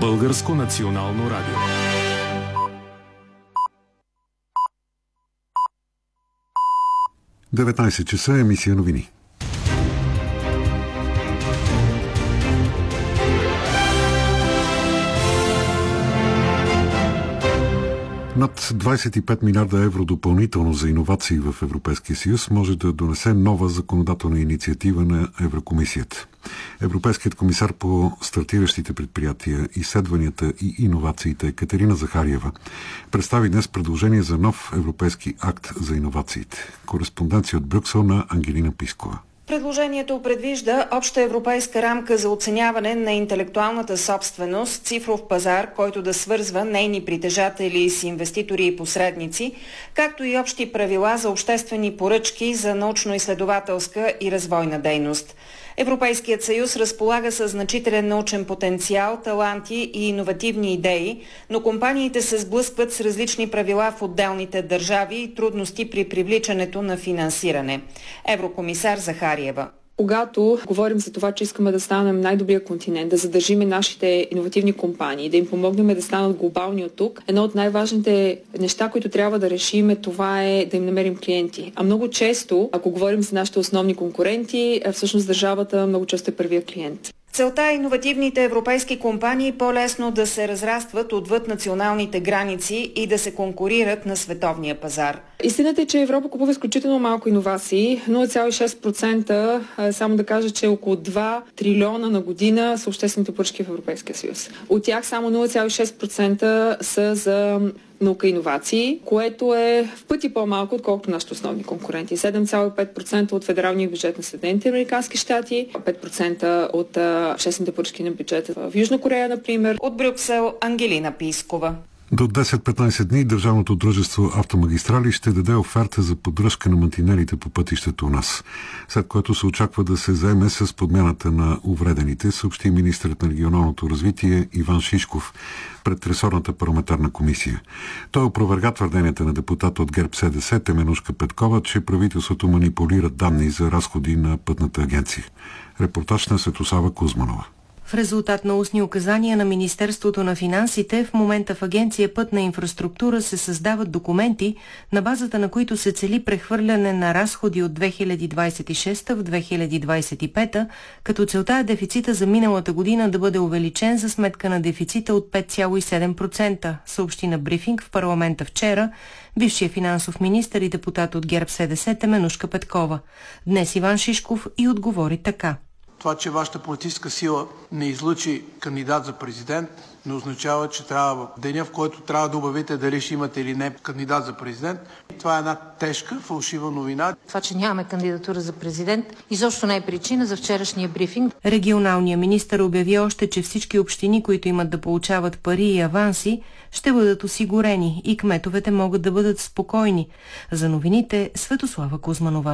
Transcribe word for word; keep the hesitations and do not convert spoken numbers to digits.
Българско национално радио. деветнайсет часа, емисия новини. Над двайсет и пет милиарда евро допълнително за иновации в Европейския съюз може да донесе нова законодателна инициатива на Еврокомисията. Европейският комисар по стартиращите предприятия, изследванията и иновациите Екатерина Захариева представи днес предложение за нов европейски акт за иновациите. Кореспонденция от Брюксел на Ангелина Пискова. Предложението предвижда обща европейска рамка за оценяване на интелектуалната собственост, цифров пазар, който да свързва нейни притежатели с инвеститори и посредници, както и общи правила за обществени поръчки за научно-изследователска и развойна дейност. Европейският съюз разполага със значителен научен потенциал, таланти и иновативни идеи, но компаниите се сблъскват с различни правила в отделните държави и трудности при привличането на финансиране. Еврокомисар Захариева. Когато говорим за това, че искаме да станем най-добрия континент, да задържиме нашите иновативни компании, да им помогнем да станат глобални от тук, едно от най-важните неща, които трябва да решим, това е да им намерим клиенти. А много често, ако говорим за нашите основни конкуренти, всъщност държавата много често е първия клиент. Целта е иновативните европейски компании по-лесно да се разрастват отвъд националните граници и да се конкурират на световния пазар. Истината е, че Европа купува изключително малко иновации. нула цяло и шест процента, само да кажа, че около два трилиона на година са обществените поръчки в Европейския съюз. От тях само нула цяло и шест процента са за наука и иновации, което е в пъти по-малко, отколкото нашите основни конкуренти. седем цяло и пет процента от федералния бюджет на Съединените американски щати, пет процента от обществените поръчки на бюджета в Южна Корея, например. От Брюксел, Ангелина Пискова. До десет-петнайсет дни Държавното дружество Автомагистрали ще даде оферта за поддръжка на мантинелите по пътищата у нас, след което се очаква да се заеме с подмяната на увредените, съобщи министърът на регионалното развитие Иван Шишков пред ресорната парламентарна комисия. Той опроверга твърденията на депутата от ГЕРБ-СДС Теменужка Петкова, че правителството манипулира данни за разходи на пътната агенция. Репортаж на Светослава Кузманова. В резултат на устни указания на Министерството на финансите, в момента в Агенция Пътна инфраструктура се създават документи, на базата на които се цели прехвърляне на разходи от две хиляди двайсет и шеста в две хиляди двайсет и пета, като целта е дефицита за миналата година да бъде увеличен за сметка на дефицита от пет цяло и седем процента, съобщи на брифинг в парламента вчера бившия финансов министър и депутат от ГЕРБ-СДС Теменужка Петкова. Днес Иван Шишков и отговори така. Това, че вашата политическа сила не излъчи кандидат за президент, не означава, че трябва в деня, в който трябва да обявите дали ще имате или не кандидат за президент. Това е една тежка, фалшива новина. Това, че нямаме кандидатура за президент, изобщо не е причина за вчерашния брифинг. Регионалният министър обяви още, че всички общини, които имат да получават пари и аванси, ще бъдат осигурени и кметовете могат да бъдат спокойни. За новините Светослава Кузманова.